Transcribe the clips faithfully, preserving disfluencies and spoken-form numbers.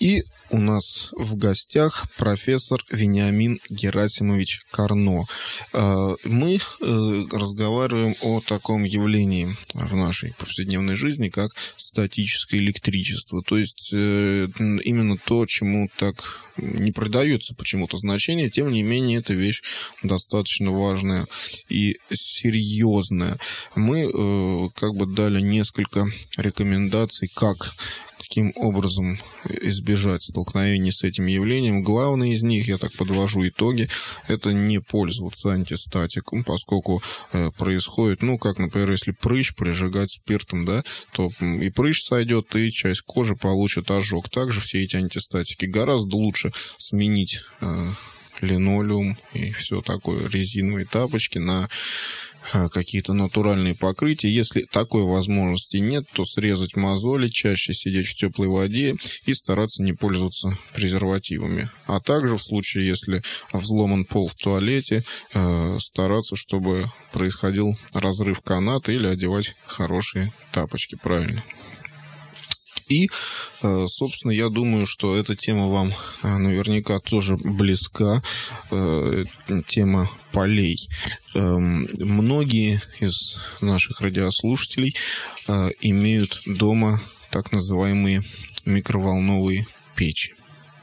И у нас в гостях профессор Вениамин Герасимович Карно. Мы разговариваем о таком явлении в нашей повседневной жизни, как статическое электричество. То есть именно то, чему так не придается почему-то значение, тем не менее, эта вещь достаточно важная и серьезная. Мы как бы дали несколько рекомендаций, как каким образом избежать столкновений с этим явлением. Главное из них, я так подвожу итоги, это не пользоваться антистатиком, поскольку э, происходит, ну, как, например, если прыщ прижигать спиртом, да, то и прыщ сойдет, и часть кожи получит ожог. Также все эти антистатики гораздо лучше сменить э, линолеум и все такое, резиновые тапочки на какие-то натуральные покрытия. Если такой возможности нет, то срезать мозоли, чаще сидеть в теплой воде и стараться не пользоваться презервативами. А также в случае, если взломан пол в туалете, э, стараться, чтобы происходил разрыв каната или одевать хорошие тапочки правильно. И, собственно, я думаю, что эта тема вам наверняка тоже близка, тема полей. Многие из наших радиослушателей имеют дома так называемые микроволновые печи.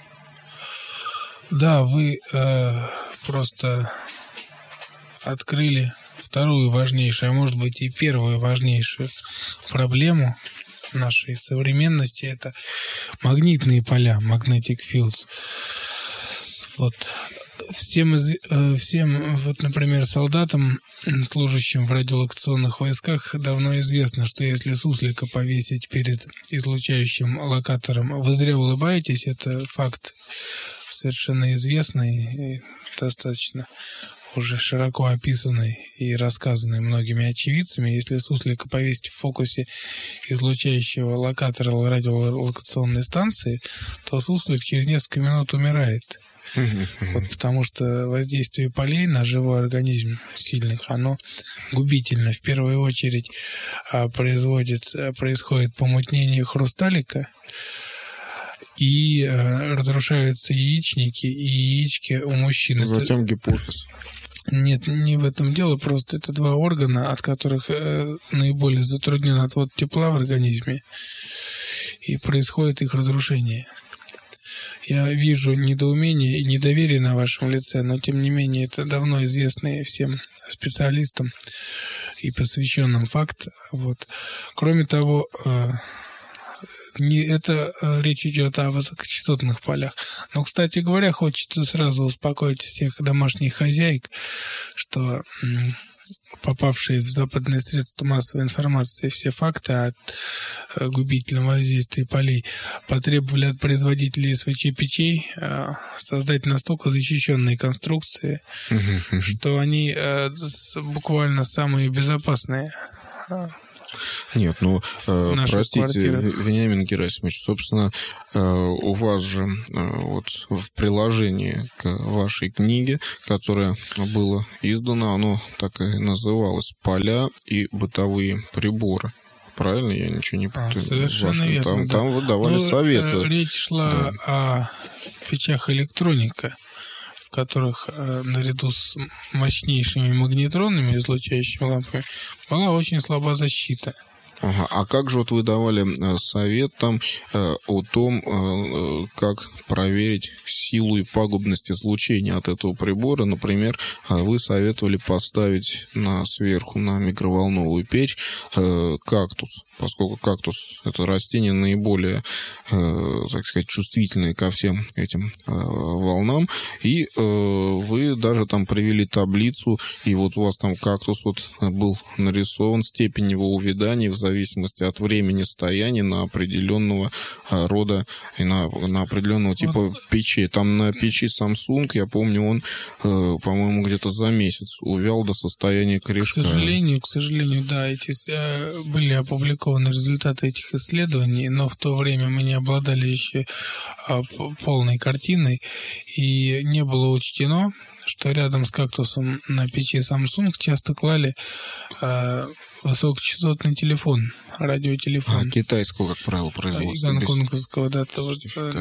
Да, вы э, просто открыли вторую важнейшую, а может быть и первую важнейшую проблему нашей современности — это магнитные поля, magnetic fields. Вот. Всем, всем, вот, например, солдатам, служащим в радиолокационных войсках, давно известно, что если суслика повесить перед излучающим локатором, вы зря улыбаетесь, это факт совершенно известный и достаточно уже широко описанный и рассказанный многими очевидцами. Если суслика повесить в фокусе излучающего локатора радиолокационной станции, то суслик через несколько минут умирает. Вот, потому что воздействие полей на живой организм сильных, оно губительно. В первую очередь производит, происходит помутнение хрусталика, и э, разрушаются яичники, и яички у мужчин. Затем гипофиз. Нет, не в этом дело, просто это два органа, от которых э, наиболее затруднен отвод тепла в организме, и происходит их разрушение. Я вижу недоумение и недоверие на вашем лице, но тем не менее это давно известный всем специалистам и посвященным факт. Вот. Кроме того, э, не это э, речь идет о высокочастотных полях. Но, кстати говоря, хочется сразу успокоить всех домашних хозяек, что м, попавшие в западные средства массовой информации все факты о э, губительном воздействии полей потребовали от производителей СВЧ-печей э, создать настолько защищенные конструкции, что они э, с, буквально самые безопасные. Нет, ну, э, простите, квартирах. Вениамин Герасимович, собственно, э, у вас же э, вот в приложении к вашей книге, которая была издана, оно так и называлось «Поля и бытовые приборы». Правильно? Я ничего не путаю. А, совершенно Ваши, верно. Там, да. там вы давали ну, советы. Речь шла да. о печах электроника, в которых э, наряду с мощнейшими магнетронными излучающими лампами была очень слаба защита. Ага. А как же вот вы давали э, совет там э, о том, э, как проверить силу и пагубность излучения от этого прибора? Например, э, вы советовали поставить на, сверху на микроволновую печь э, кактус, поскольку кактус — это растение наиболее, э, так сказать, чувствительное ко всем этим э, волнам. И э, вы даже там привели таблицу, и вот у вас там кактус вот был нарисован, степень его увядания в зависимости от времени стояния на определенного а, рода и на, на определенного типа вот. печи. Там на печи Samsung, я помню, он, э, по-моему, где-то за месяц увял до состояния корешка. К сожалению, к сожалению, да, эти э, были опубликованы результаты этих исследований, но в то время мы не обладали еще э, полной картиной, и не было учтено, что рядом с кактусом на печи Samsung часто клали э, высокочастотный телефон, радиотелефон. А, китайского, как правило, производства. Гонконгского, да. То,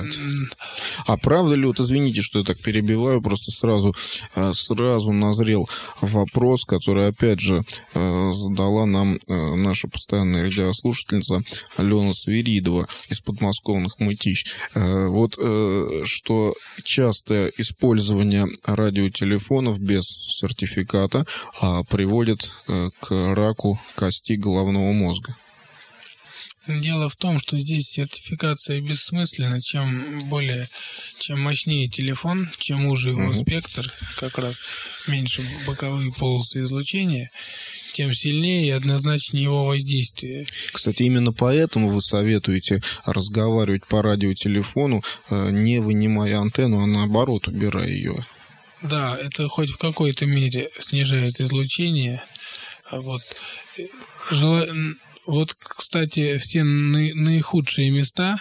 а правда ли, вот извините, что я так перебиваю, просто сразу, сразу назрел вопрос, который, опять же, задала нам наша постоянная радиослушательница Алена Свиридова из подмосковных Мытищ. Вот что частое использование радиотелефонов без сертификата приводит к раку кости головного мозга. Дело в том, что здесь сертификация бессмысленна. Чем более, чем мощнее телефон, чем уже его uh-huh. спектр, как раз меньше боковые полосы излучения, тем сильнее и однозначнее его воздействие. Кстати, именно поэтому вы советуете разговаривать по радиотелефону, не вынимая антенну, а наоборот, убирая ее. Да, это хоть в какой-то мере снижает излучение. Вот. Жела... Вот, кстати, все наихудшие места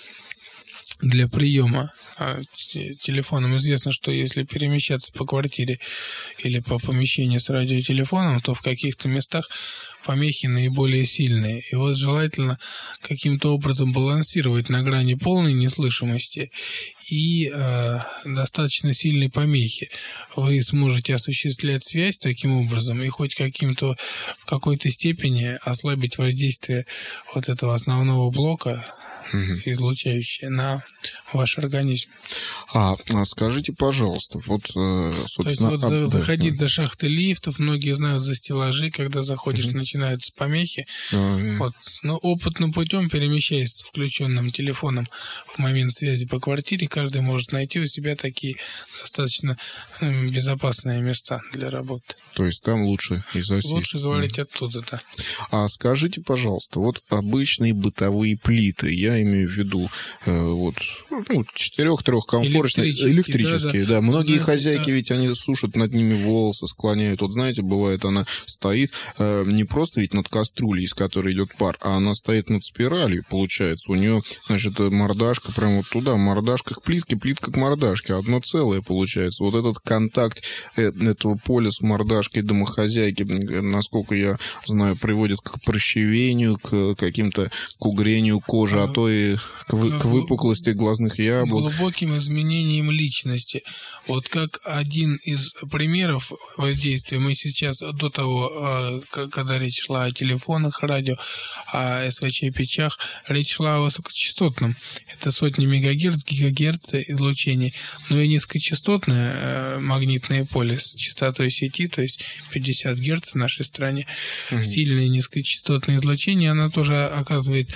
для приема телефоном. Известно, что если перемещаться по квартире или по помещению с радиотелефоном, то в каких-то местах помехи наиболее сильные. И вот желательно каким-то образом балансировать на грани полной неслышимости и э, достаточно сильной помехи. Вы сможете осуществлять связь таким образом и хоть каким-то в какой-то степени ослабить воздействие вот этого основного блока, угу. излучающее на ваш организм. А, а скажите, пожалуйста, вот, собственно... То есть вот а, за, заходить да. за шахты лифтов, многие знают за стеллажи, когда заходишь, угу. начинаются помехи. А, вот. Но опытным путем, перемещаясь с включенным телефоном в момент связи по квартире, каждый может найти у себя такие достаточно безопасные места для работы. То есть там лучше и засесть. Лучше говорить оттуда, да. А скажите, пожалуйста, вот обычные бытовые плиты, я имею в виду э, вот ну, четырех-трехкомфорочные, электрические, электрические, да, да. да. Многие знаете, хозяйки, да. ведь они сушат над ними волосы, склоняют. Вот знаете, бывает, она стоит э, не просто ведь над кастрюлей, из которой идет пар, а она стоит над спиралью, получается. У нее, значит, мордашка прямо вот туда, мордашка к плитке, плитка к мордашке, одно целое получается. Вот этот контакт э, этого поля с мордашкой домохозяйки, насколько я знаю, приводит к прощевению, к каким-то к угрению кожи, а то и к, вы, к выпуклости глазных яблок. Глубоким изменением личности. Вот как один из примеров воздействия, мы сейчас до того, когда речь шла о телефонах, радио, о СВЧ-печах, речь шла о высокочастотном. Это сотни мегагерц, гигагерц излучений, но и низкочастотное магнитное поле с частотой сети, то есть пятьдесят герц в нашей стране, угу. сильное низкочастотное излучение, оно тоже оказывает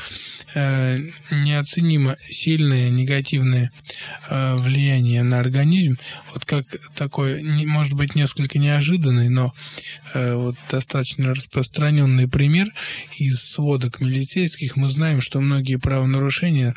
э, неоценимо сильное негативное э, влияние на организм. Вот как такой, может быть, несколько неожиданный, но э, вот достаточно распространенный пример из сводок милицейских. Мы знаем, что многие правонарушения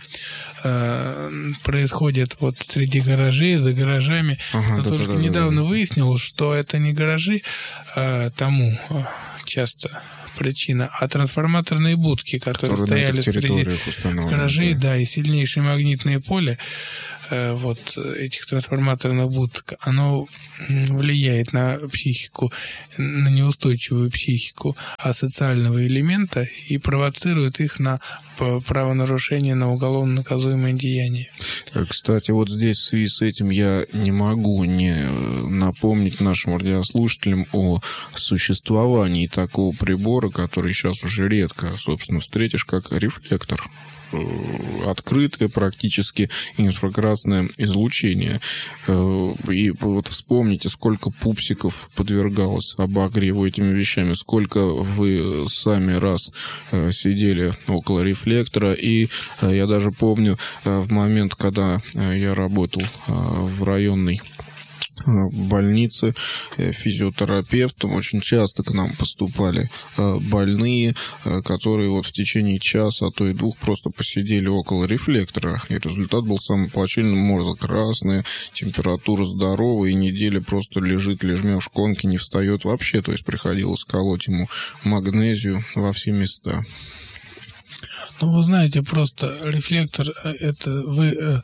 э, происходят вот среди гаражей, за гаражами. Ага, но да, только да, недавно да, да. выяснилось, что это не гаражи, а тому часто причина, а трансформаторные будки, которые, которые стояли среди гаражей, да. да, и сильнейшее магнитное поле э, вот этих трансформаторных будок, оно влияет на психику, на неустойчивую психику асоциального элемента и провоцирует их на правонарушение, на уголовно наказуемое деяние. Кстати, вот здесь в связи с этим я не могу не напомнить нашим радиослушателям о существовании такого прибора, который сейчас уже редко, собственно, встретишь, как рефлектор. Открытое практически инфракрасное излучение. И вот вспомните, сколько пупсиков подвергалось обогреву этими вещами, сколько вы сами раз сидели около рефлектора. И я даже помню в момент, когда я работал в районной больнице физиотерапевтом, очень часто к нам поступали больные, которые вот в течение часа, а то и двух просто посидели около рефлектора, и результат был самый плачевный: морда красная, температура здоровая, и неделя просто лежит лежмя в шконке, не встает вообще, то есть приходилось колоть ему магнезию во все места. Ну, вы знаете, просто рефлектор – это вы э,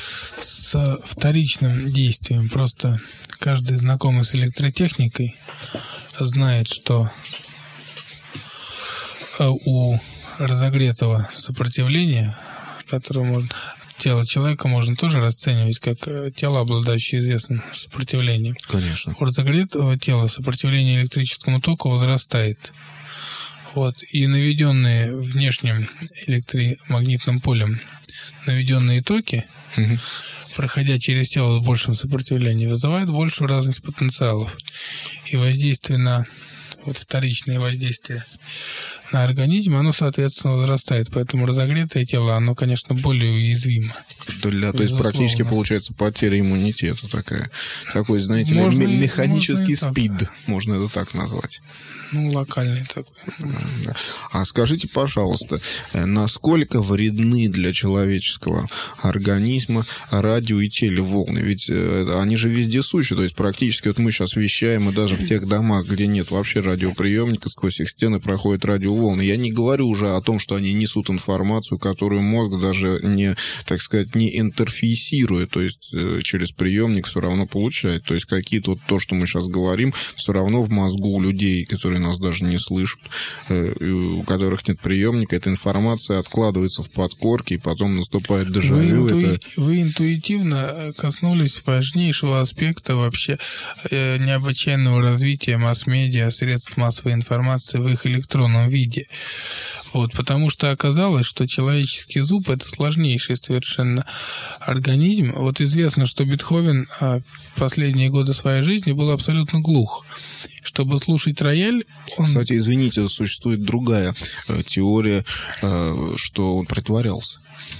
с вторичным действием. Просто каждый знакомый с электротехникой знает, что у разогретого сопротивления, которое можно... Тело человека можно тоже расценивать как тело, обладающее известным сопротивлением. Конечно. У разогретого тела сопротивление электрическому току возрастает. Вот. И наведенные внешним электромагнитным полем наведенные токи, угу. проходя через тело с большим сопротивлением, вызывают большую разность потенциалов. И воздействие на... Вот вторичное воздействие на организм, оно, соответственно, возрастает. Поэтому разогретое тело, оно, конечно, более уязвимо. Да, то есть практически получается потеря иммунитета такая. Такой, знаете, можно, м- механический можно спид, можно это так назвать. Ну, локальный такой. А скажите, пожалуйста, насколько вредны для человеческого организма радио и телеволны? Ведь они же вездесущи, то есть практически вот мы сейчас вещаем, и даже в тех домах, где нет вообще радиоприемника, сквозь их стены проходят радиоволны. Я не говорю уже о том, что они несут информацию, которую мозг даже не, так сказать, не интерфейсирует, то есть через приемник все равно получает. То есть какие-то вот то, что мы сейчас говорим, все равно в мозгу у людей, которые нас даже не слышат, у которых нет приемника, эта информация откладывается в подкорке, и потом наступает дежавю. Вы, интуи... это... Вы интуитивно коснулись важнейшего аспекта вообще необычайного развития масс-медиа, средств массовой информации в их электронном виде. Вот, потому что оказалось, что человеческий зуб – это сложнейший совершенно организм. Вот известно, что Бетховен в последние годы своей жизни был абсолютно глух. Чтобы слушать рояль... Он... Кстати, извините, существует другая э, теория, э, что он притворялся.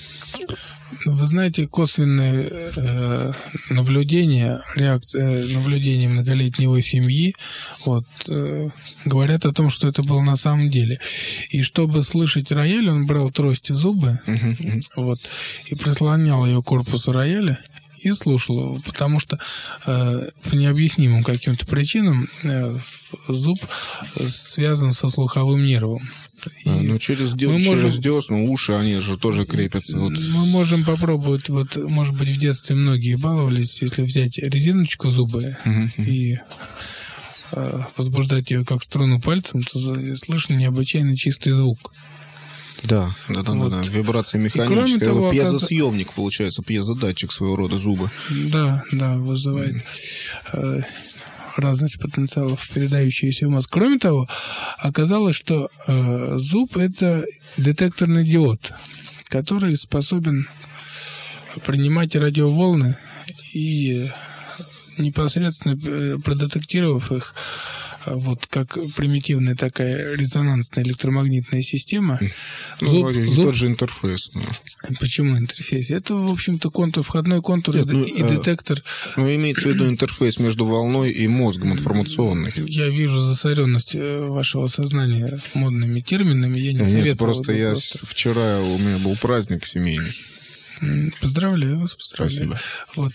Вы знаете, косвенные э, наблюдения, реакции, наблюдения многолетнего семьи вот, э, говорят о том, что это было на самом деле. И чтобы слышать рояль, он брал трость и зубы uh-huh. вот, и прислонял ее к корпусу рояля и слушал его, потому что э, по необъяснимым каким-то причинам э, зуб связан со слуховым нервом. А, ну, через, дё... через можем... десну, уши, они же тоже крепятся. Вот. Мы можем попробовать, вот, может быть, в детстве многие баловались, если взять резиночку зубы uh-huh. и э, возбуждать ее как струну пальцем, то слышно необычайно чистый звук. Да, да, да, вот. да, да. Вибрация механическая. Того, пьезосъемник, оказ... получается, пьезодатчик своего рода зуба. Да, да, вызывает э, разность потенциалов, передающиеся в мозг. Кроме того, оказалось, что э, зуб – это детекторный диод, который способен принимать радиоволны и непосредственно продетектировав их, вот как примитивная такая резонансная электромагнитная система. Ну, зуб, зуб... тот же интерфейс. Да. Почему интерфейс? Это, в общем-то, контур, входной контур. Нет, ну, и детектор. Ну, имеется в виду интерфейс между волной и мозгом информационный. Я вижу засоренность вашего сознания модными терминами. Я не Нет, советую. Просто я просто. Вчера у меня был праздник семейный. Поздравляю вас, поздравляю. Спасибо. Вот.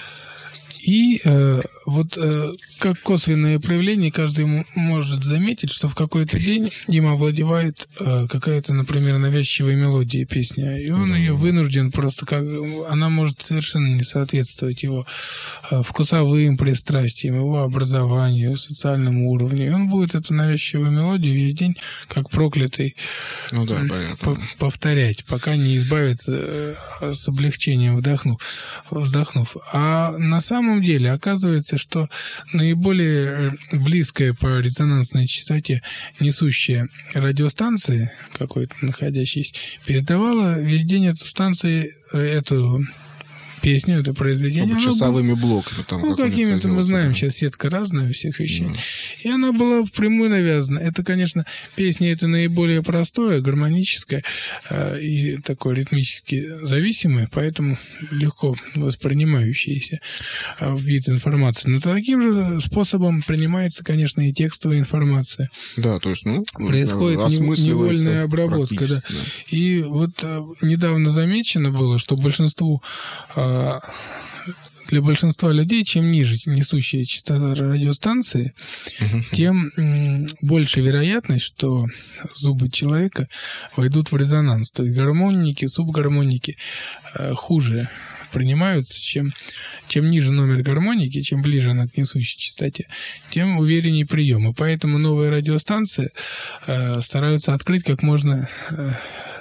И э, вот э, как косвенное проявление каждый может заметить, что в какой-то день им овладевает э, какая-то, например, навязчивая мелодия песня, и он да. ее вынужден просто как... Она может совершенно не соответствовать его э, вкусовым пристрастиям, его образованию, социальному уровню. И он будет эту навязчивую мелодию весь день, как проклятый, ну, да, по- повторять, пока не избавится э, с облегчением вдохнув. вздохнув. А на самом деле оказывается, что наиболее близкая по резонансной частоте несущая радиостанция, какой-то находящаяся, передавала весь день эту станцию, эту песню, это произведение. Ну, часовыми блоками. Там, ну, какими-то мы знаем, сейчас сетка разная у всех вещей. Да. И она была впрямую навязана. Это, конечно, песня это наиболее простое, гармоническое э, и такое ритмически зависимое, поэтому легко воспринимающееся э, вид информации. Но таким же способом принимается, конечно, и текстовая информация. Да, то есть, ну, происходит невольная обработка. Да. Да. И вот э, недавно замечено было, что большинству э, для большинства людей, чем ниже несущая частота радиостанции, uh-huh. тем м, больше вероятность, что зубы человека войдут в резонанс. То есть гармоники, субгармоники э, хуже принимаются. Чем, чем ниже номер гармоники, чем ближе она к несущей частоте, тем увереннее прием. И поэтому новые радиостанции э, стараются открыть как можно... Э,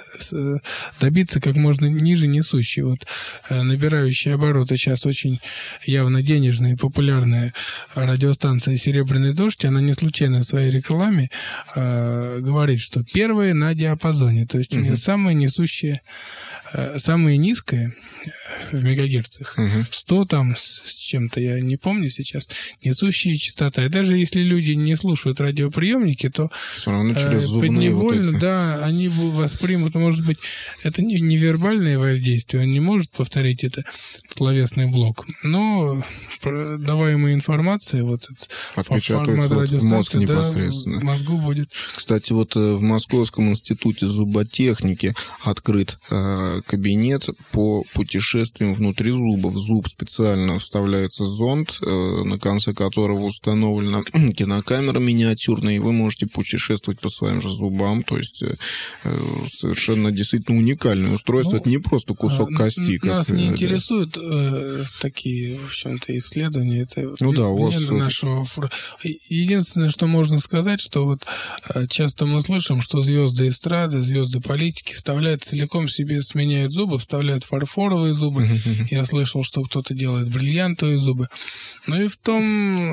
добиться как можно ниже несущей. Вот набирающие обороты сейчас очень явно денежная и популярная радиостанция «Серебряный дождь», она не случайно в своей рекламе э, говорит, что первая на диапазоне, то есть у нее самая несущая, э, самая низкая в мегагерцах, uh-huh. сто там с чем-то, я не помню сейчас, несущая частота. И даже если люди не слушают радиоприемники, то все равно через э, подневольно, вот да, они воспримут, может быть, это не, не вербальное воздействие, он не может повторить это словесный блок, но даваемая информация, вот этот формат вот в мозг непосредственно. Да, в мозгу будет. Кстати, вот в Московском институте зуботехники открыт э, кабинет по путешествиям внутри зуба. В зуб специально вставляется зонд, э, на конце которого установлена кинокамера миниатюрная, и вы можете путешествовать по своим же зубам, то есть э, совершенно действительно уникальное устройство. Ну, это не просто кусок кости. Нас как, не да. интересуют э, такие, в общем-то, исследования. Это ну да, у вас... нашего... Единственное, что можно сказать, что вот часто мы слышим, что звезды эстрады, звезды политики вставляют целиком себе, сменяют зубы, вставляют фарфоровые зубы. Uh-huh. Я слышал, что кто-то делает бриллиантовые зубы. Ну и в том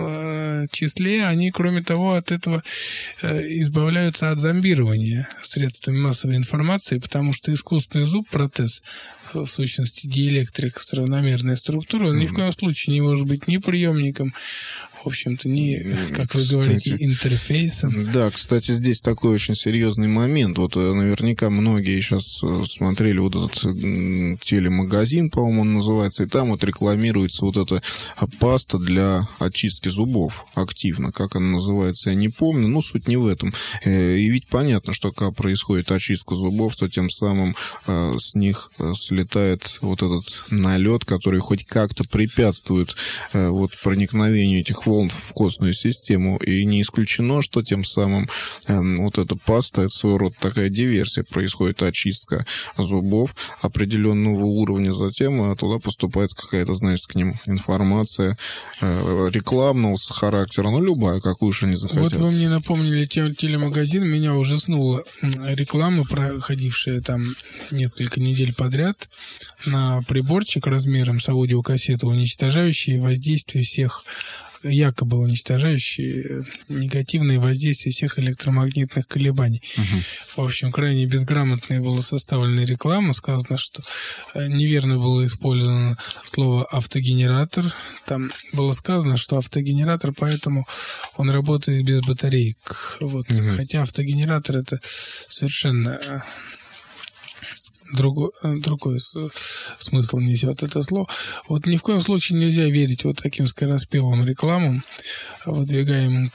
э, числе они, кроме того, от этого э, избавляются от зомбирования средствами массовой информации, потому что искусственный зуб, протез, в сущности диэлектрик с равномерной структурой, он mm-hmm. ни в коем случае не может быть ни приемником, в общем-то, ни, как вы кстати, говорите, интерфейсом. Да, кстати, здесь такой очень серьезный момент. Вот наверняка многие сейчас смотрели вот этот телемагазин, по-моему, он называется, и там вот рекламируется вот эта паста для очистки зубов активно. Как она называется, я не помню, но суть не в этом. И ведь понятно, что когда происходит очистка зубов, то тем самым с них слетает вот этот налет, который хоть как-то препятствует вот проникновению этих волн в костную систему, и не исключено, что тем самым э, вот эта паста, это своего рода такая диверсия, происходит очистка зубов определенного уровня, затем э, туда поступает какая-то, значит, к ним информация э, рекламного характера, ну, любая, какую уж они захотят. Вот вы мне напомнили телемагазин, меня ужаснула реклама, проходившая там несколько недель подряд, на приборчик размером с аудиокассету, уничтожающий воздействие всех якобы уничтожающие негативные воздействия всех электромагнитных колебаний. Uh-huh. В общем, крайне безграмотная была составлена реклама. Сказано, что неверно было использовано слово «автогенератор». Там было сказано, что автогенератор, поэтому он работает без батареек. Вот. Uh-huh. Хотя автогенератор — это совершенно... Другой, другой смысл несет это слово. Вот ни в коем случае нельзя верить вот таким скороспелым рекламам, выдвигаемым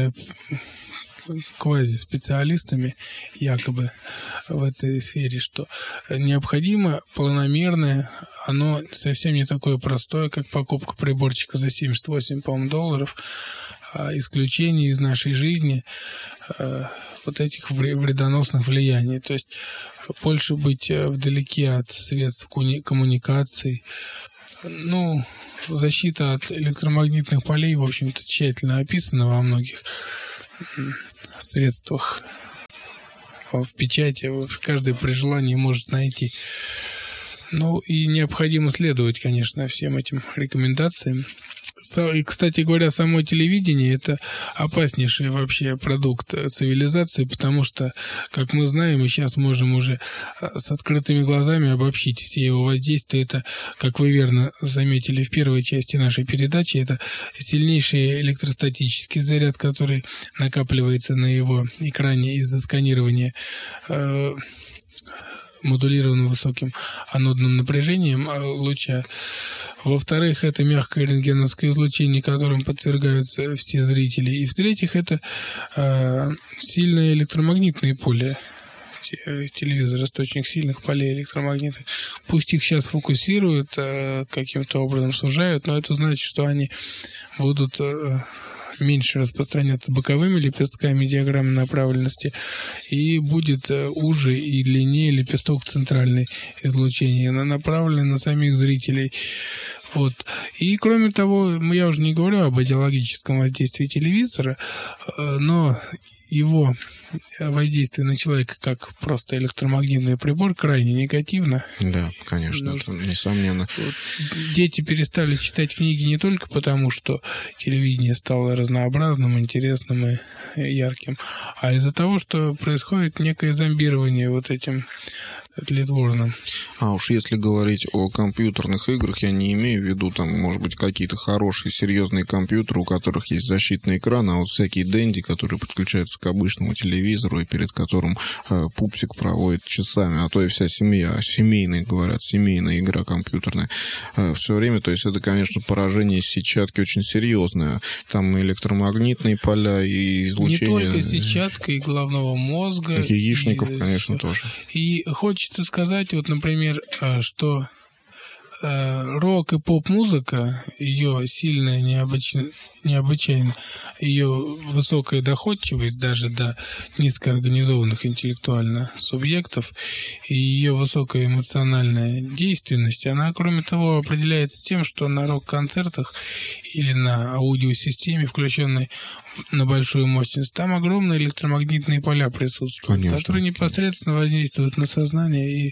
квази-специалистами якобы в этой сфере, что необходимо планомерное, оно совсем не такое простое, как покупка приборчика за семьдесят восемь, по-моему, долларов, а исключение из нашей жизни вот этих вредоносных влияний. То есть больше быть вдалеке от средств коммуникаций. Ну, защита от электромагнитных полей, в общем-то, тщательно описана во многих средствах. В печати каждый при желании может найти. Ну, и необходимо следовать, конечно, всем этим рекомендациям. И, кстати говоря, само телевидение — это опаснейший вообще продукт цивилизации, потому что, как мы знаем, и сейчас можем уже с открытыми глазами обобщить все его воздействия. Это, как вы верно заметили в первой части нашей передачи, это сильнейший электростатический заряд, который накапливается на его экране из-за сканирования э- модулированным высоким анодным напряжением луча. Во-вторых, это мягкое рентгеновское излучение, которым подвергаются все зрители. И в-третьих, это э, сильное электромагнитное поле. Телевизор — источник сильных полей электромагнитных. Пусть их сейчас фокусируют, э, каким-то образом сужают, но это значит, что они будут... Э, меньше распространяться боковыми лепестками диаграммы направленности, и будет уже и длиннее лепесток центральной излучения, она направлена на самих зрителей. Вот. И кроме того, я уже не говорю об идеологическом воздействии телевизора, но его воздействие на человека как просто электромагнитный прибор крайне негативно. Да, конечно, это несомненно. Вот. Дети перестали читать книги не только потому, что телевидение стало разнообразным, интересным и ярким, а из-за того, что происходит некое зомбирование вот этим тлетворным. А уж если говорить о компьютерных играх, я не имею в виду, там, может быть, какие-то хорошие, серьезные компьютеры, у которых есть защитный экран, а вот всякие денди, которые подключаются к обычному телевизору и перед которым э, пупсик проводит часами, а то и вся семья, семейная, говорят, семейная игра компьютерная, э, все время, то есть это, конечно, поражение сетчатки очень серьезное. Там и электромагнитные поля, и излучение. Не только сетчатка, и головного мозга. Яичников, и, конечно, тоже. И хочется сказать, вот, например, что рок и поп-музыка, ее сильная необычайно, необычайно, ее высокая доходчивость даже до низкоорганизованных интеллектуально субъектов и ее высокая эмоциональная действенность, она, кроме того, определяется тем, что на рок-концертах или на аудиосистеме, включенной на большую мощность, там огромные электромагнитные поля присутствуют, конечно, которые непосредственно конечно. воздействуют на сознание, и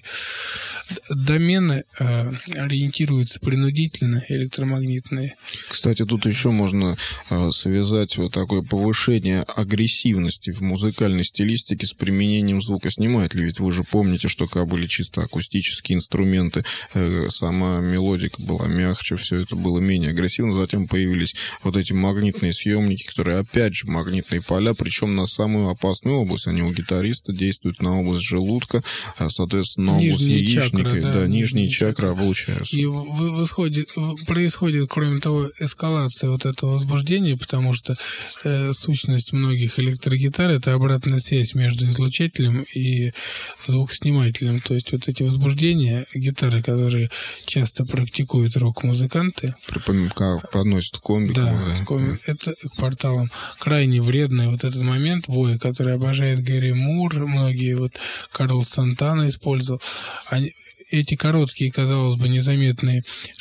домены э, ориентируются принудительно, электромагнитные. Кстати, тут еще можно э, связать вот такое повышение агрессивности в музыкальной стилистике с применением звукоснимателей. Ведь вы же помните, что когда были чисто акустические инструменты, э, сама мелодика была мягче, все это было менее агрессивно. Затем появились вот эти магнитные съемники, которые опять же магнитные поля, причем на самую опасную область. Они у гитариста действуют на область желудка, а, соответственно, на область нижние яичника. Чакры, да, да, нижние, нижние чакры облучаются. И восходит, происходит, кроме того, эскалация вот этого возбуждения, потому что э, сущность многих электрогитар — это обратная связь между излучателем и звукоснимателем. То есть вот эти возбуждения гитары, которые часто практикуют рок-музыканты, Припомним, как подносят к комбикам. Да, да. Ком... это к порталам. Крайне вредный вот этот момент воя, который обожает Гэри Мур, многие вот Карл Сантана использовал. Они... Эти короткие, казалось бы, незаметные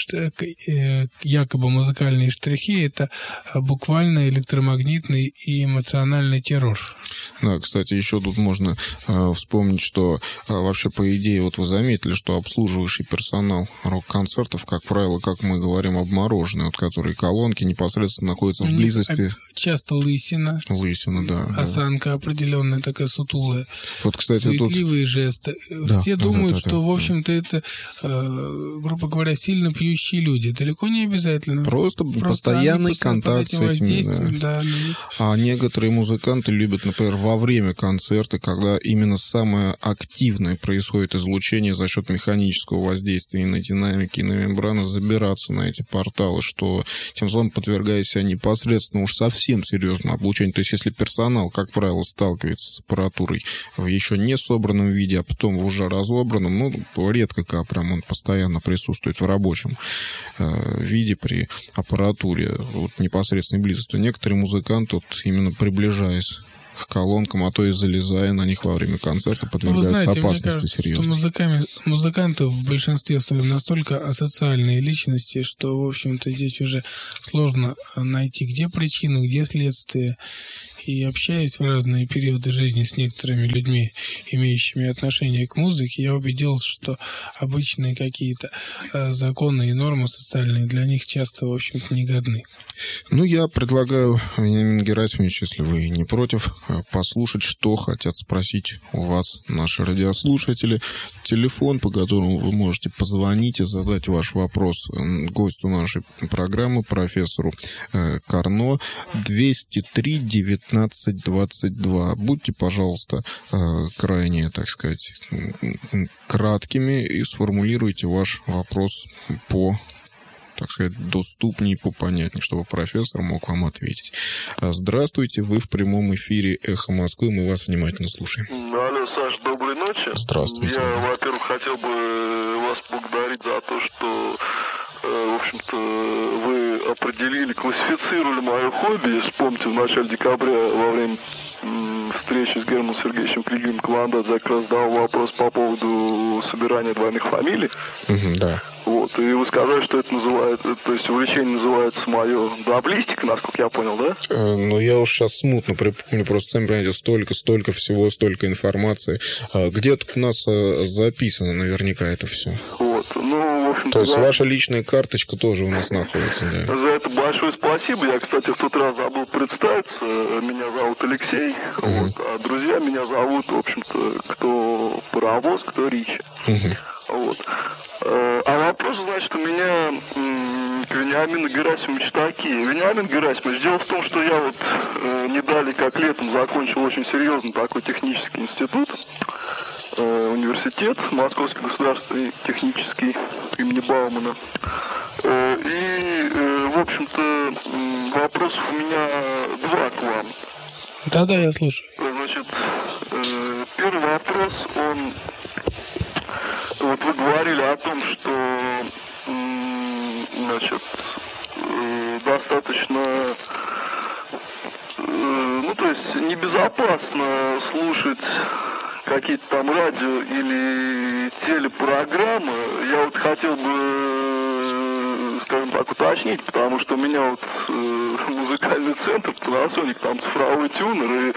якобы музыкальные штрихи — это буквально электромагнитный и эмоциональный террор. Да, кстати, еще тут можно э, вспомнить, что э, вообще, по идее, вот вы заметили, что обслуживающий персонал рок-концертов, как правило, как мы говорим, обмороженные, вот которые колонки непосредственно находятся в близости. Часто лысина. Лысина, да. Осанка да. определенная, такая сутулая. Вот, кстати, суетливые тут... жесты. Да, Все да, думают, да, да, что, да, в общем-то, да. это, э, грубо говоря, сильно пьющие люди. Далеко не обязательно. Просто, Просто постоянный контакт с этими. Да. Да, а некоторые музыканты любят, например, во время концерта, когда именно самое активное происходит излучение за счет механического воздействия и на динамики, и на мембраны, забираться на эти порталы, что тем самым подвергает себя непосредственно уж совсем серьезному облучению. То есть, если персонал, как правило, сталкивается с аппаратурой в еще не собранном виде, а потом в уже разобранном, ну, редко когда прям он постоянно присутствует в рабочем э, виде при аппаратуре вот, непосредственной близости. Некоторые музыканты, вот, именно приближаясь к колонкам, а то и залезая на них во время концерта, подвергаются ну, знаете, опасности мне кажется, серьезной. Что музыками, музыканты в большинстве своем настолько асоциальные личности, что, в общем-то, здесь уже сложно найти, где причины, где следствие. И общаясь в разные периоды жизни с некоторыми людьми, имеющими отношение к музыке, я убедился, что обычные какие-то э, законы и нормы социальные для них часто, в общем-то, не годны. Ну, я предлагаю, Вениамин Герасимович, если вы не против, послушать, что хотят спросить у вас наши радиослушатели. Телефон, по которому вы можете позвонить и задать ваш вопрос гостю нашей программы, профессору э, Карно, двести три девятнадцать двадцать два. Будьте, пожалуйста, э, крайне, так сказать, краткими и сформулируйте ваш вопрос по, так сказать, доступнее, попонятнее, чтобы профессор мог вам ответить. Здравствуйте, вы в прямом эфире «Эхо Москвы», мы вас внимательно слушаем. Алло, Саш, доброй ночи. Здравствуйте. Я, во-первых, хотел бы вас благодарить за то, что в общем-то, вы определили, классифицировали мое хобби. Вспомните, в начале декабря во время встречи с Германом Сергеевичем Клигиным Каландадзе я как раз задал вопрос по поводу собирания двойных фамилий. Угу, да. Вот, и вы сказали, что это называется, то есть увлечение называется мое даблистика, насколько я понял, да? Э, ну, я уж сейчас смутно припомню, просто, сами понимаете, столько, столько всего, столько информации. А где-то у нас записано наверняка это все. Вот, ну, в общем-то... То есть да. ваша личная карточка тоже у нас находится, да? За это большое спасибо. Я, кстати, в тот раз забыл представиться. Меня зовут Алексей, uh-huh. вот, а друзья меня зовут, в общем-то, кто Паровоз, кто Ричи. Uh-huh. Вот. А вопрос, значит, у меня к Вениамину Герасимовичу такие. Вениамин Герасимович, дело в том, что я вот не далее как летом закончил очень серьезный такой технический институт, университет, Московский государственный технический имени Баумана. И, в общем-то, вопросов у меня два к вам. Да-да, я слушаю. Значит, первый вопрос, он... Вот вы говорили о том, что, значит, достаточно, ну, то есть небезопасно слушать какие-то там радио или телепрограммы. Я вот хотел бы, скажем так, уточнить, потому что у меня вот музыкальный центр, Panasonic, там цифровой тюнер, и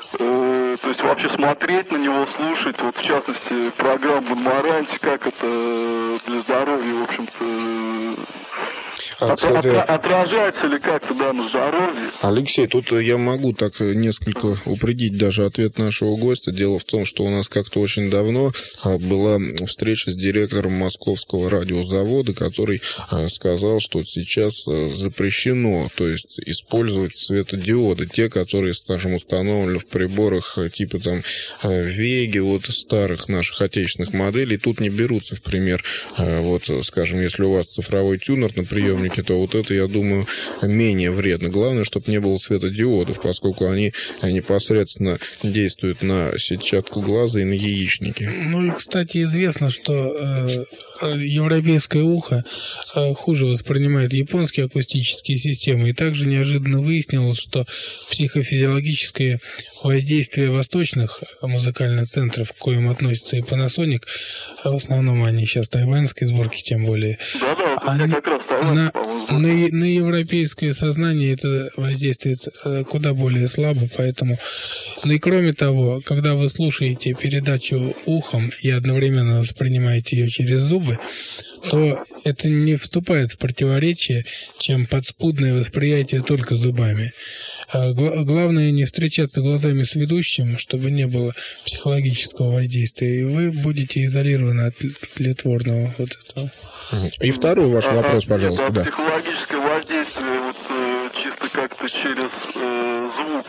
э, то есть вообще смотреть на него, слушать, вот в частности программу «Маранти», как это для здоровья, в общем-то, А, кстати, отражается ли как-то, да, на здоровье? Алексей, тут я могу так несколько упредить даже ответ нашего гостя. Дело в том, что у нас как-то очень давно была встреча с директором Московского радиозавода, который сказал, что сейчас запрещено, то есть использовать светодиоды, те, которые, скажем, установлены в приборах типа там Веги, вот старых наших отечественных моделей. Тут не берутся в пример, вот, скажем, если у вас цифровой тюнер на приемнике, то вот это, я думаю, менее вредно. Главное, чтобы не было светодиодов, поскольку они непосредственно действуют на сетчатку глаза и на яичники. Ну и, кстати, известно, что э, европейское ухо э, хуже воспринимает японские акустические системы. И также неожиданно выяснилось, что психофизиологическое воздействие восточных музыкальных центров, к коим относится и Panasonic, в основном они сейчас тайваньской сборки, тем более, да-да, они, как раз Тайвань, на, на, на европейское сознание это воздействует куда более слабо, поэтому... Ну и кроме того, когда вы слушаете передачу ухом и одновременно воспринимаете ее через зубы, то это не вступает в противоречие, чем подспудное восприятие только зубами. Главное не встречаться глазами с ведущим, чтобы не было психологического воздействия, и вы будете изолированы от тлетворного вот этого. И второй ваш вопрос, а, пожалуйста, нет, да. Психологическое воздействие, вот э, чисто как-то через э, звук,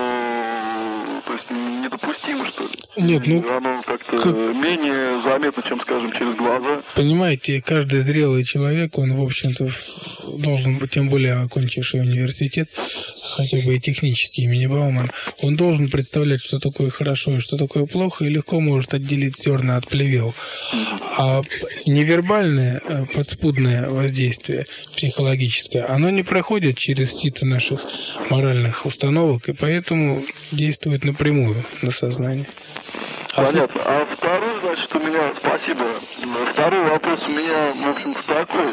оно, то есть недопустимо, что ли? Нет, ну... Оно как-то как... менее заметно, чем, скажем, через глаза. Понимаете, каждый зрелый человек, он, в общем-то, должен, тем более окончивший университет, хотя бы и технический имени Бауман, он должен представлять, что такое хорошо и что такое плохо, и легко может отделить зерна от плевел. А невербальное подспудное воздействие психологическое, оно не проходит через сито наших моральных установок, и поэтому действует напрямую на сознание. Понятно. А второй, значит, у меня... Спасибо. Второй вопрос у меня, в общем-то, такой.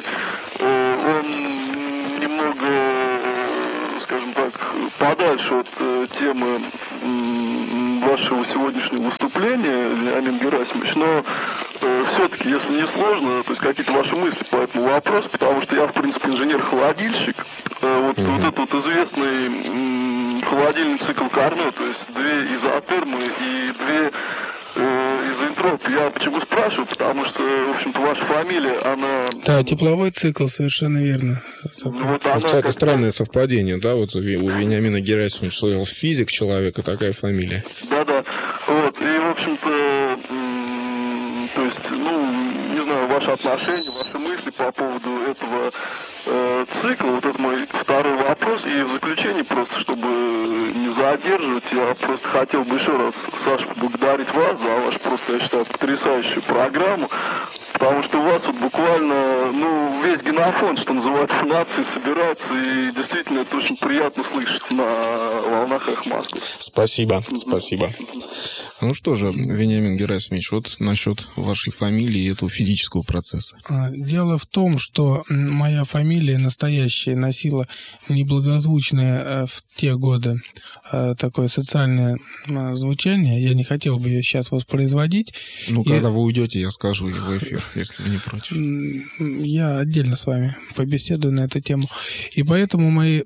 Он немного, скажем так, подальше от темы вашего сегодняшнего выступления, Вениамин Герасимович, но э, все-таки, если не сложно, то есть какие-то ваши мысли по этому вопросу, потому что я, в принципе, инженер-холодильщик, э, вот, mm-hmm. вот этот вот известный м, холодильный цикл Карно, то есть две изотермы и две э, изоэнтропии. Я почему спрашиваю, потому что, в общем-то, ваша фамилия, она... Да, тепловой цикл, совершенно верно. Вот она, кстати, как... странное совпадение, да, вот у Вениамина Герасимовича физик человека, такая фамилия. Да-да, вот, и, в общем-то, то есть, ну, не знаю, ваши отношения, ваши мысли по поводу этого э, цикла, вот это мой второй вопрос, и в заключение просто, чтобы не задерживать, я просто хотел бы еще раз, Саша, поблагодарить вас за вашу просто, я считаю, потрясающую программу, Потому что у вас вот буквально, ну, весь генофонд, что называется, нации собирается, и действительно это очень приятно слышать на волнах «Эхо Москвы». Спасибо, спасибо. Ну что же, Вениамин Герасимович, вот насчет вашей фамилии и этого физического процесса. Дело в том, что моя фамилия настоящая носила неблагозвучное в те годы такое социальное звучание. Я не хотел бы ее сейчас воспроизводить. Ну, и... когда вы уйдете, я скажу ее в эфир, если вы не против. Я отдельно с вами побеседую на эту тему. И поэтому мои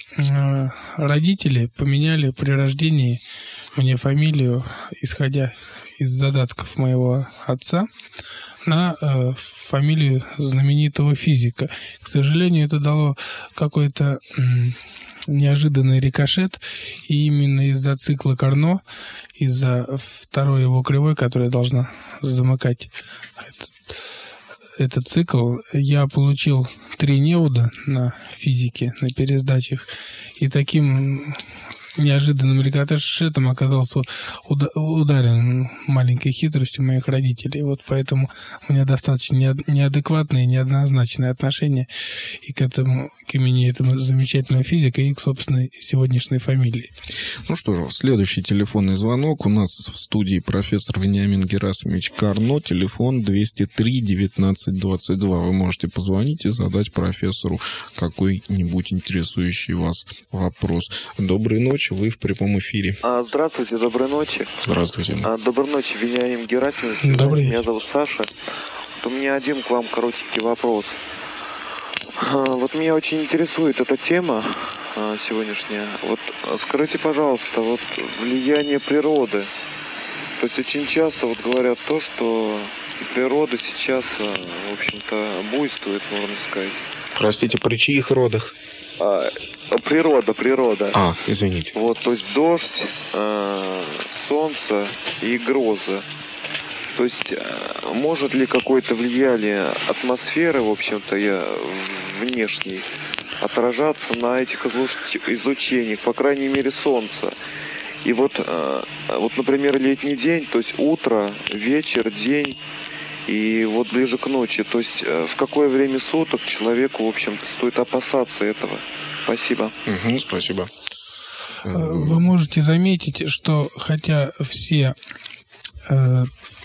родители поменяли при рождении мне фамилию, исходя из задатков моего отца, на э, фамилию знаменитого физика. К сожалению, это дало какой-то э, неожиданный рикошет, и именно из-за цикла Карно, из-за второй его кривой, которая должна замыкать этот, этот цикл, я получил три неуда на физике, на пересдачах, и таким неожиданным рикошетом оказался ударен маленькой хитростью моих родителей. Вот поэтому у меня достаточно неадекватное и неоднозначное отношение и к этому, к имени этого замечательного физика, и к собственной сегодняшней фамилии. Ну что же, следующий телефонный звонок. У нас в студии профессор Вениамин Герасимович Карно. Телефон двести три девятнадцать двадцать два. Вы можете позвонить и задать профессору какой-нибудь интересующий вас вопрос. Доброй ночи. Вы в прямом эфире. А, здравствуйте, доброй ночи. Здравствуйте. А, доброй ночи, Вениамин Герасимович. Добрый Меня зовут Саша. Вот у меня один к вам коротенький вопрос. А, вот меня очень интересует эта тема а, сегодняшняя. Вот скажите, пожалуйста, вот влияние природы. То есть очень часто вот говорят то, что природа сейчас, в общем-то, буйствует, можно сказать. Простите, при чьих родах? А, природа, природа. А, извините. Вот, то есть дождь, э, солнце и грозы. То есть э, может ли какое-то влияние атмосферы, в общем-то, я, внешней, отражаться на этих излучениях, по крайней мере, солнца? И вот, э, вот, например, летний день, то есть утро, вечер, день, и вот ближе к ночи. То есть э, в какое время суток человеку, в общем-то, стоит опасаться этого? Спасибо. Угу, спасибо. Вы можете заметить, что хотя все э,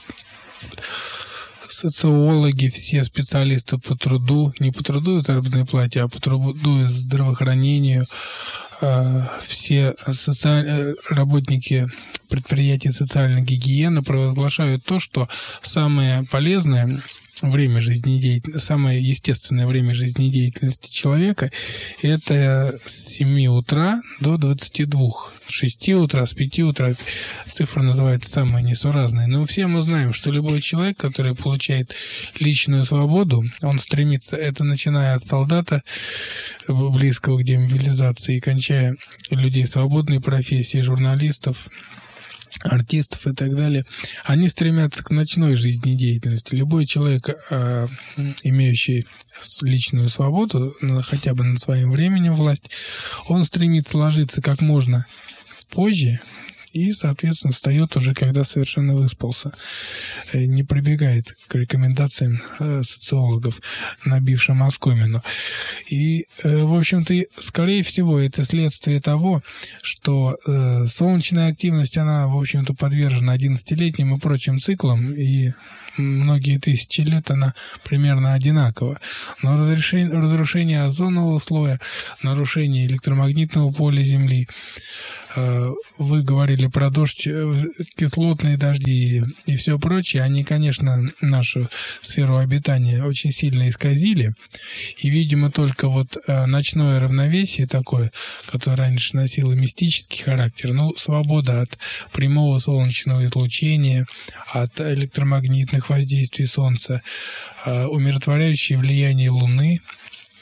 социологи, все специалисты по труду, не по труду и заработной плате, а по труду и здравоохранению, э, все социаль... работники предприятий социальной гигиены провозглашают то, что самое полезное время жизнедеятельности, самое естественное время жизнедеятельности человека — это с семи утра до двадцати двух. С шести утра, с пяти утра. Цифра называется самая несуразная. Но все мы знаем, что любой человек, который получает личную свободу, он стремится, это начиная от солдата, близкого к демобилизации, и кончая людей свободной профессии, журналистов, артистов и так далее, они стремятся к ночной жизнедеятельности. Любой человек, э, имеющий личную свободу, хотя бы над своим временем власть, он стремится ложиться как можно позже и, соответственно, встает уже, когда совершенно выспался. Не прибегает к рекомендациям социологов, набившим оскомину. И, в общем-то, скорее всего, это следствие того, что солнечная активность, она, в общем-то, подвержена одиннадцатилетним и прочим циклам, и многие тысячи лет она примерно одинакова. Но разрушение, разрушение озонового слоя, нарушение электромагнитного поля Земли, вы говорили про дождь, кислотные дожди и все прочее, они, конечно, нашу сферу обитания очень сильно исказили. И, видимо, только вот ночное равновесие такое, которое раньше носило мистический характер, ну, свобода от прямого солнечного излучения, от электромагнитных воздействий Солнца, умиротворяющее влияние Луны,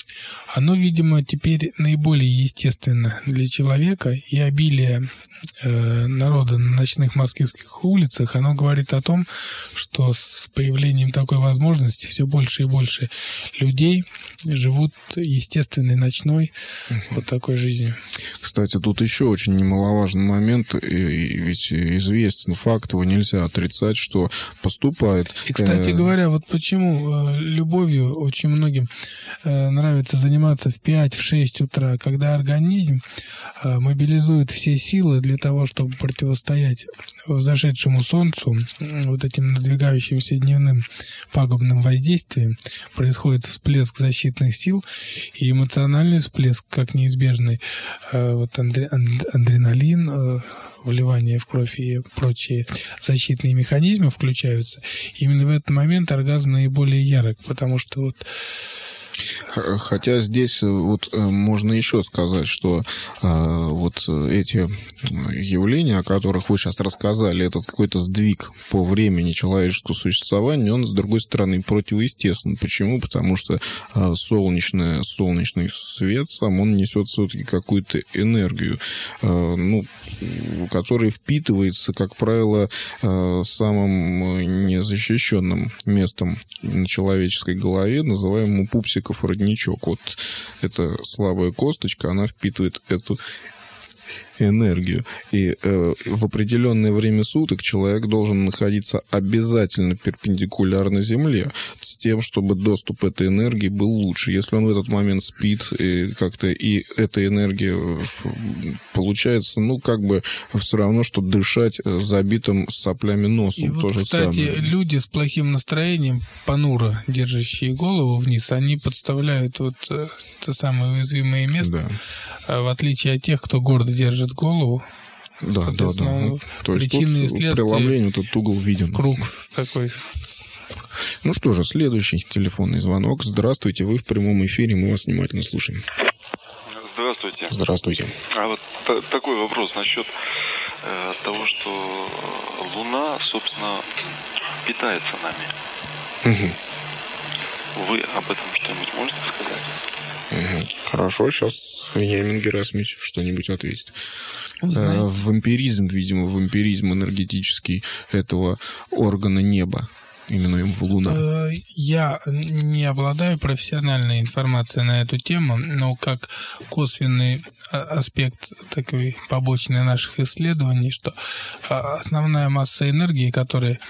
оно, видимо, теперь наиболее естественно для человека, и обилие э, народа на ночных московских улицах, оно говорит о том, что с появлением такой возможности все больше и больше людей живут естественной ночной uh-huh. вот такой жизнью. Кстати, тут еще очень немаловажный момент, и, и ведь известен факт, его нельзя отрицать, что поступает... И, кстати э... говоря, вот почему э, любовью очень многим э, нравится заниматься в пять-шесть утра, когда организм э, мобилизует все силы для того, чтобы противостоять взошедшему солнцу, вот этим надвигающимся дневным пагубным воздействием, происходит всплеск защитных сил и эмоциональный всплеск, как неизбежный, э, вот андре, анд, адреналин, э, вливание в кровь и прочие защитные механизмы включаются. Именно в этот момент оргазм наиболее ярок, потому что вот... Хотя здесь вот можно еще сказать, что а, вот эти явления, о которых вы сейчас рассказали, это какой-то сдвиг по времени человеческого существования, он, с другой стороны, противоестественный. Почему? Потому что а, солнечный, солнечный свет сам, он несет все-таки какую-то энергию, а, ну, которая впитывается, как правило, а, самым незащищенным местом на человеческой голове, называемым пупсиком родничок. Вот эта слабая косточка, она впитывает эту энергию. И э, в определенное время суток человек должен находиться обязательно перпендикулярно Земле, с тем, чтобы доступ этой энергии был лучше. Если он в этот момент спит, и как-то и эта энергия получается, ну, как бы все равно, что дышать забитым соплями носом. И то вот, же кстати, самое. люди с плохим настроением, понуро держащие голову вниз, они подставляют вот это самое уязвимое место, да. В отличие от тех, кто гордо держит голову. Да, да, да. Ну, то есть тут следствия, преломление, тут угол виден. Круг такой. Ну что же, следующий телефонный звонок. Здравствуйте, вы в прямом эфире, мы вас внимательно слушаем. Здравствуйте. Здравствуйте. А вот т- такой вопрос насчет э, того, что Луна, собственно, питается нами. Угу. Вы об этом что-нибудь можете сказать? Угу. Хорошо, сейчас Вениамин Герасимович что-нибудь ответит. Знаете? Вампиризм, видимо, вампиризм энергетический этого органа неба, именуем в Луна. Я не обладаю профессиональной информацией на эту тему, но как косвенный аспект такой побочный наших исследований, что основная масса энергии, которая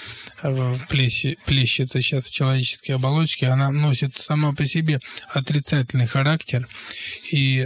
плещется сейчас в человеческой оболочке, она носит сама по себе отрицательный характер. И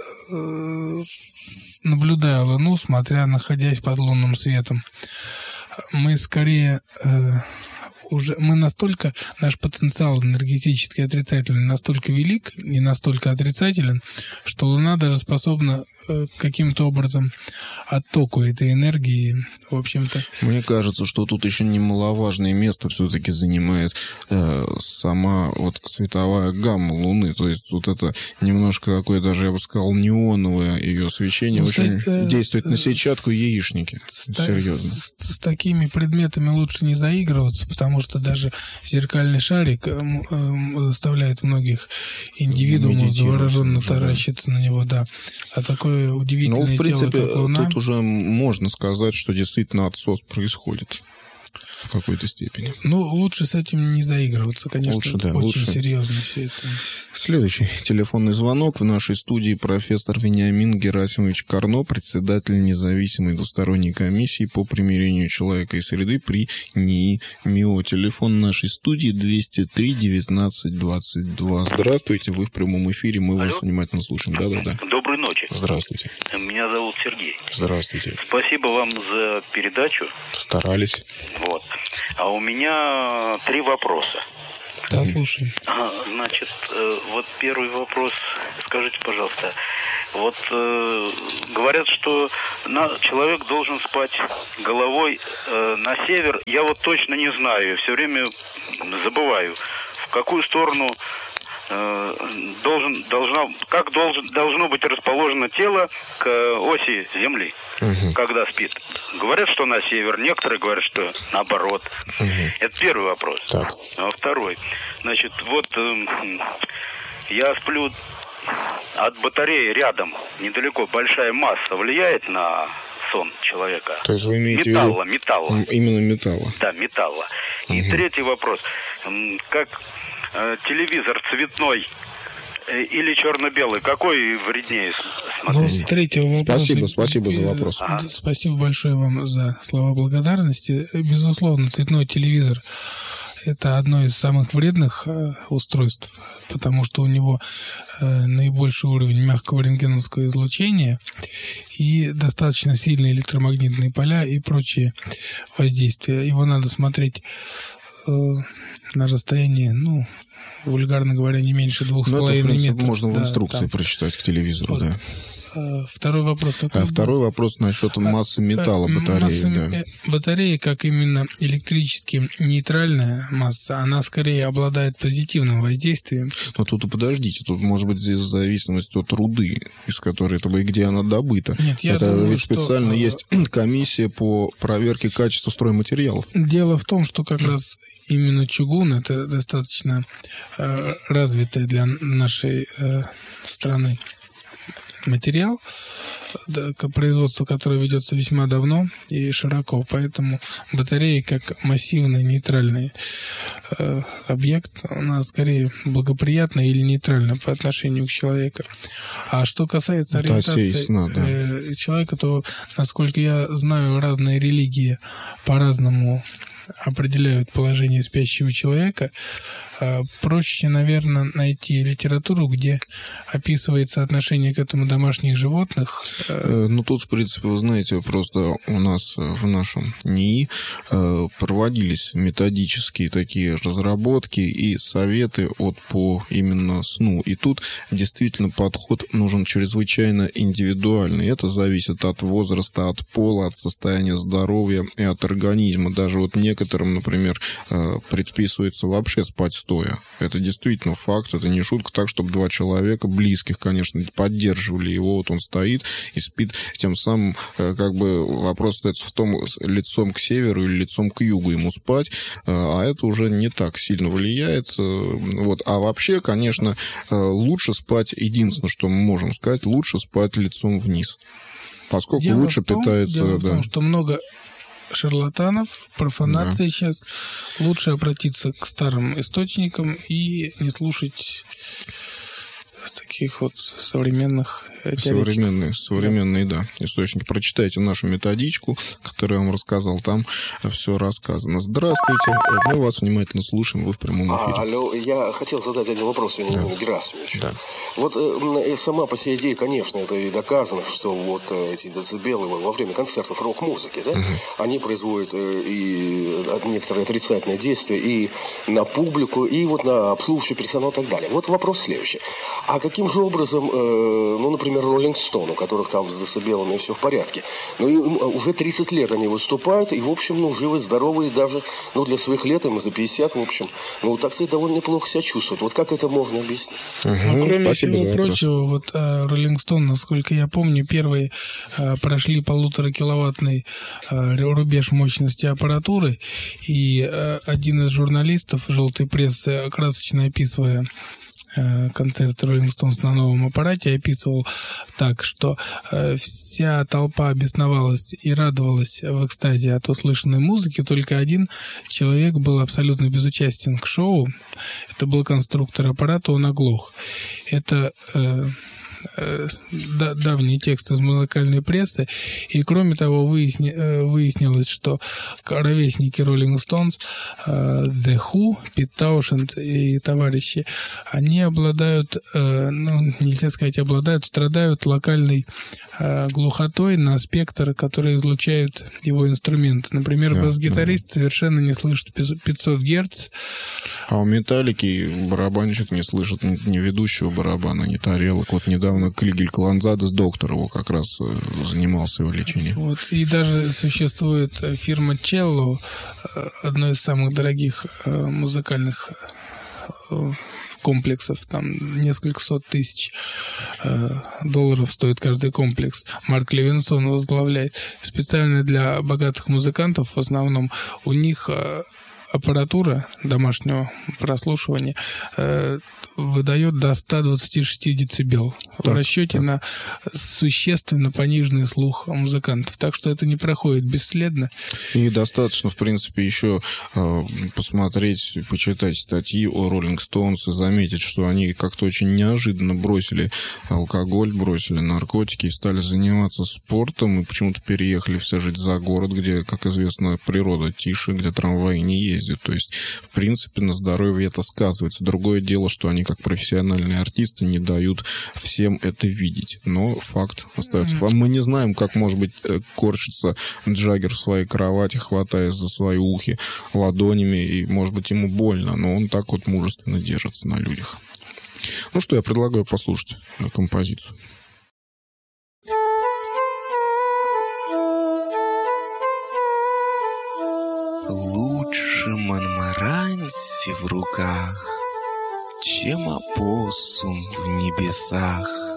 наблюдая Луну, смотря, находясь под лунным светом, мы скорее... уже мы настолько, наш потенциал энергетически отрицательный настолько велик и настолько отрицателен, что Луна даже способна э, каким-то образом оттоку этой энергии, в общем-то. Мне кажется, что тут еще немаловажное место все-таки занимает э, сама вот световая гамма Луны. То есть вот это немножко такое, даже я бы сказал, неоновое ее свечение, ну, очень э, действует на сетчатку яичники. С, Серьезно. С, с, с такими предметами лучше не заигрываться, потому что даже зеркальный шарик заставляет многих индивидуумов завороженно таращиться на него, да. А такое удивительное тело, ну, в принципе, тело, как Луна... тут уже можно сказать, что действительно отсос происходит в какой-то степени. Ну, лучше с этим не заигрываться, конечно. Лучше, это да, очень лучше. Серьезно все это. Следующий телефонный звонок. В нашей студии профессор Вениамин Герасимович Карно, председатель независимой двусторонней комиссии по примирению человека и среды при НИИ МИО. Телефон нашей студии двести три девятнадцать двадцать два. Здравствуйте, вы в прямом эфире, мы Алло. Вас внимательно слушаем. Да-да-да. Доброй ночи. Здравствуйте. Меня зовут Сергей. Здравствуйте. Спасибо вам за передачу. Старались. Вот. А у меня три вопроса. Да, слушай. Значит, вот первый вопрос. Скажите, пожалуйста, вот э, говорят, что на, человек должен спать головой э, на север. Я вот точно не знаю, все время забываю, в какую сторону э, должен, должна, как должен, должно быть расположено тело к оси Земли, угу. когда спит. Говорят, что на север, некоторые говорят, что наоборот. Угу. Это первый вопрос. Так. А второй. Значит, вот э, я сплю от батареи рядом, недалеко, большая масса влияет на сон человека? То есть вы имеете металла, в виду... металла. Именно металла. Да, металла. И угу. третий вопрос. Как э, телевизор цветной или черно-белый, какой вреднее смотреть? Ну, с третьего вопроса... Спасибо, спасибо за вопрос. Ага. Спасибо большое вам за слова благодарности. Безусловно, цветной телевизор – это одно из самых вредных э, устройств, потому что у него э, наибольший уровень мягкого рентгеновского излучения и достаточно сильные электромагнитные поля и прочие воздействия. Его надо смотреть э, на расстоянии, ну, вульгарно говоря, не меньше двух с половиной метров. Можно в да, инструкции там. прочитать к телевизору, вот. Да. Второй вопрос какой? А второй вопрос насчет массы металла батареи. Масса да. батареи, как именно электрически нейтральная масса, она скорее обладает позитивным воздействием. Но тут и подождите, тут может быть здесь зависимость от руды, из которой это и где она добыта. Нет, я это думаю, ведь специально что... есть комиссия по проверке качества стройматериалов. Дело в том, что как раз именно чугун это достаточно э, развитая для нашей э, страны материал, производство которое ведется весьма давно и широко, поэтому батареи как массивный нейтральный э, объект у нас скорее благоприятно или нейтрально по отношению к человеку. А что касается ориентации сна, да. э, человека, то, насколько я знаю, разные религии по-разному определяют положение спящего человека. Проще, наверное, найти литературу, где описывается отношение к этому домашних животных. Ну, тут, в принципе, вы знаете, просто у нас в нашем НИИ проводились методические такие разработки и советы от по именно сну. И тут действительно подход нужен чрезвычайно индивидуальный. Это зависит от возраста, от пола, от состояния здоровья и от организма. Даже вот некоторым, например, предписывается вообще спать стоя. Это действительно факт, это не шутка. Так, чтобы два человека, близких, конечно, поддерживали его, вот он стоит и спит. Тем самым, как бы, вопрос остается в том, лицом к северу или лицом к югу ему спать, а это уже не так сильно влияет. Вот. А вообще, конечно, лучше спать, единственное, что мы можем сказать, лучше спать лицом вниз. Поскольку дело лучше в том, питается... Дело да. в том, что много шарлатанов, профанации да. сейчас. Лучше обратиться к старым источникам и не слушать таких вот современных Современные, современные, да. да, источники. Прочитайте нашу методичку, которую я вам рассказал. Там все рассказано. Здравствуйте. Мы вас внимательно слушаем. Вы в прямом эфире. А, алло, я хотел задать один вопрос Вениамину да. Герасимовичу. Да. Вот э, сама по себе идея, конечно, это и доказано, что вот э, эти децибелы во время концертов рок-музыки, да, угу. они производят э, и некоторые отрицательные действия и на публику, и вот на обслуживающий персонал и так далее. Вот вопрос следующий. А каким же образом, э, ну, например, Роллинг Стоун, у которых там с децибелами все в порядке. Но и уже тридцать лет они выступают, и, в общем, ну, живы, здоровы, и даже, ну, для своих лет, им за пятьдесят, в общем, ну, так сказать, довольно неплохо себя чувствуют. Вот как это можно объяснить? Угу, ну, кроме всего прочего, вот Роллинг Стоун, насколько я помню, первые а, прошли полуторакиловаттный а, рубеж мощности аппаратуры, и а, один из журналистов желтой прессы, красочно описывая концерт Rolling Stones на новом аппарате, описывал так, что э, вся толпа бесновалась и радовалась в экстазе от услышанной музыки, только один человек был абсолютно безучастен к шоу. Это был конструктор аппарата, он оглох. Это э, давний текст из музыкальной прессы, и кроме того выясни, выяснилось, что ровесники Rolling Stones, The Who, Пит Таушенд и товарищи, они обладают, ну, нельзя сказать обладают, страдают локальной глухотой на спектр, который излучают его инструменты. Например, да, бас-гитарист да. совершенно не слышит пятьсот герц. А у Металлики барабанщик не слышит ни ведущего барабана, ни тарелок. Вот недавно Клигель Каланзадес, доктор его, как раз занимался его лечением. Вот. И даже существует фирма Cello, одно из самых дорогих музыкальных комплексов, там несколько сот тысяч э, долларов стоит каждый комплекс. Марк Левинсон возглавляет. Специально для богатых музыкантов, в основном, у них э, аппаратура домашнего прослушивания э, выдает до ста двадцати шести децибел Так, в расчете так. на существенно пониженный слух музыкантов. Так что это не проходит бесследно. И достаточно, в принципе, еще э, посмотреть, почитать статьи о Rolling Stones и заметить, что они как-то очень неожиданно бросили алкоголь, бросили наркотики и стали заниматься спортом, и почему-то переехали все жить за город, где, как известно, природа тише, где трамваи не ездят. То есть, в принципе, на здоровье это сказывается. Другое дело, что они, как профессиональные артисты, не дают всем это видеть. Но факт остается. Мы не знаем, как, может быть, корчится Джаггер в своей кровати, хватаясь за свои ухи ладонями, и, может быть, ему больно, но он так вот мужественно держится на людях. Ну что, я предлагаю послушать композицию. Лучше Монмаранси в руках, чем опоссум в небесах.